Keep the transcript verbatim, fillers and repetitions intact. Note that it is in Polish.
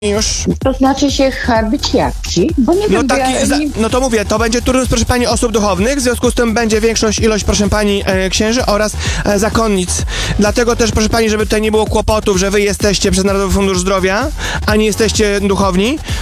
Już. To znaczy się być jaki? Bo nie No, wiem, bo taki, ja za, nie... no to mówię, to będzie turnus, proszę pani, osób duchownych, w związku z tym będzie większość, ilość, proszę pani, e, księży oraz e, zakonnic. Dlatego też, proszę pani, żeby tutaj nie było kłopotów, że wy jesteście przez Narodowy Fundusz Zdrowia, a nie jesteście duchowni,